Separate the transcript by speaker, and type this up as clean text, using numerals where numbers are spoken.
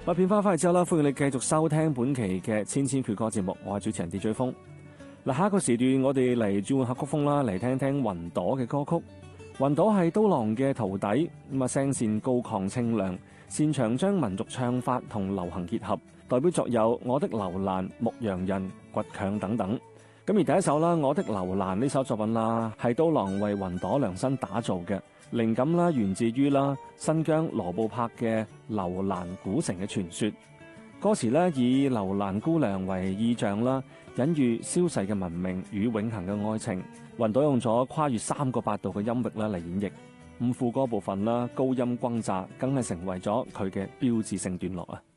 Speaker 1: 片花翻嚟之後啦，歡迎你繼續收聽本期嘅千千闕歌節目，我係主持人 DJ 風。嗱，下一個時段我哋嚟轉換客曲風啦，嚟聽聽雲朵嘅歌曲。雲朵係刀郎嘅徒弟，咁啊聲線高亢清亮，擅長將民族唱法同流行結合，代表作有《我的樓蘭》、《牧羊人》、《倔強》等等。咁而第一首啦，《我的樓蘭》呢首作品啦，係刀郎為雲朵量身打造嘅，靈感啦源自於新疆羅布泊嘅樓蘭古城嘅傳說。歌詞咧以樓蘭姑娘為意象啦，隱喻消逝嘅文明與永恆嘅愛情。雲朵用咗跨越3個8度嘅音域啦嚟演繹，副歌部分啦高音轟炸，更係成為咗佢嘅標誌性段落啊！